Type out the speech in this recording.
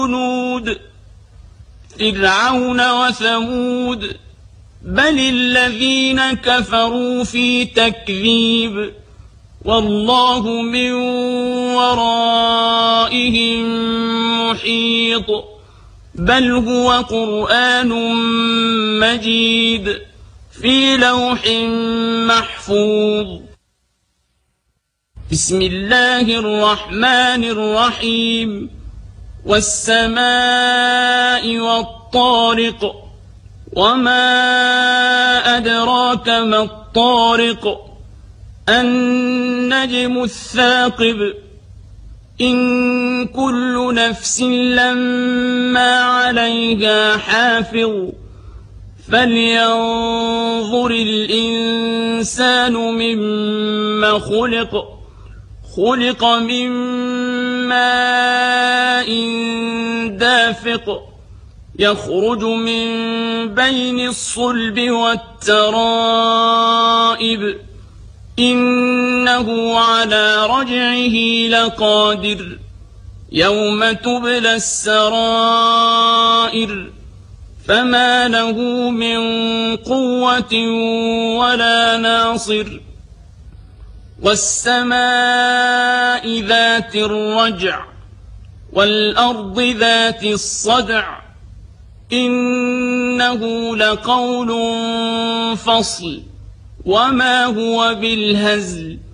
جنود فرعون وثمود بل الذين كفروا في تكذيب والله من ورائهم محيط بل هو قرآن مجيد في لوح محفوظ. بسم الله الرحمن الرحيم والسماء والطارق وما أدراك ما الطارق النجم الثاقب إن كل نفس لما عليها حافظ فلينظر الإنسان مما خلق من ماء دافق يخرج من بين الصلب والترائب إنه على رجعه لقادر يوم تبلى السرائر فما له من قوة ولا ناصر والسماء ذات الرجع والأرض ذات الصدع إنه لقول فصل وما هو بالهزل